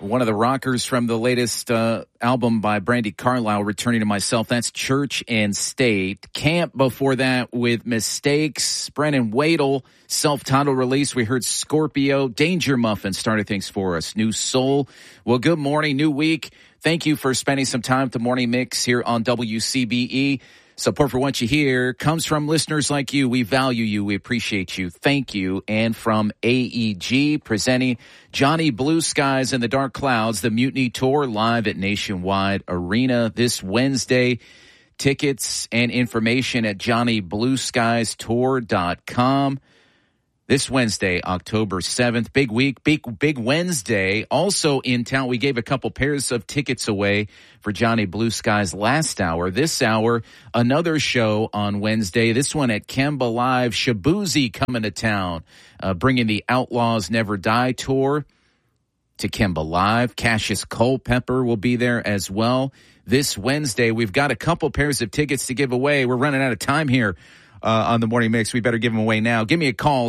One of the rockers from the latest album by Brandi Carlile, Returning to Myself. That's Church and State. Camp before that with Mistakes. Brennan Wadle, self-titled release. We heard Scorpio. Danger Muffin started things for us. New Soul. Well, good morning, new week. Thank you for spending some time at the Morning Mix here on WCBE. Support for what you hear comes from listeners like you. We value you. We appreciate you. Thank you. And from AEG, presenting Johnny Blue Skies and the Dark Clouds, the Mutiny Tour, live at Nationwide Arena this Wednesday. Tickets and information at johnnyblueskiestour.com. This Wednesday, October 7th, big week, big Wednesday. Also in town, we gave a couple pairs of tickets away for Johnny Blue Skies last hour. This hour, another show on Wednesday. This one at Kemba Live. Shaboozey coming to town, bringing the Outlaws Never Die tour to Kemba Live. Cassius Culpepper will be there as well. This Wednesday, we've got a couple pairs of tickets to give away. We're running out of time here. On the Morning Mix. We better give them away now. Give me a call,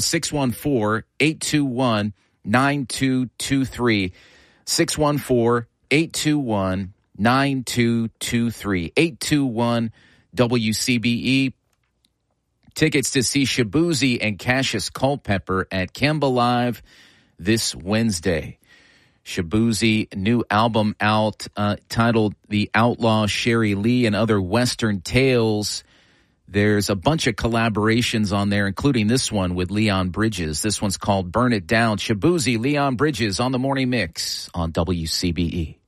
614-821-9223. 614-821-9223. 821 WCBE. Tickets to see Shaboozey and Cassius Culpepper at Kemba Live this Wednesday. Shaboozey, new album out titled The Outlaw, Sherry Lee and Other Western Tales. There's a bunch of collaborations on there, including this one with Leon Bridges. This one's called Burn It Down. Shaboozey, Leon Bridges on the Morning Mix on WCBE.